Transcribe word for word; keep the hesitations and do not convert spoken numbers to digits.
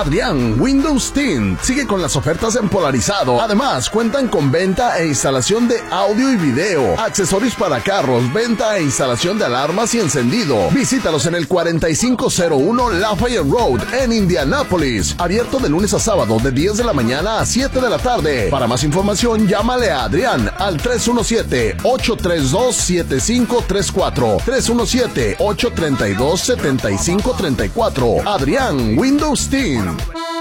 Adrián Windows Tint sigue con las ofertas en polarizado. Además, cuentan con venta e instalación de audio y video, accesorios para carros, venta e instalación de alarmas y encendido. Visítalos en el cuarenta y cinco cero uno Lafayette Road en Indianápolis. Abierto de lunes a sábado de diez de la mañana a siete de la tarde. Para más información, llámale a Adrián al tres uno siete, ocho tres dos, siete cinco tres cuatro. tres uno siete, ocho tres dos, siete cinco tres cuatro. Adrián Windows Team.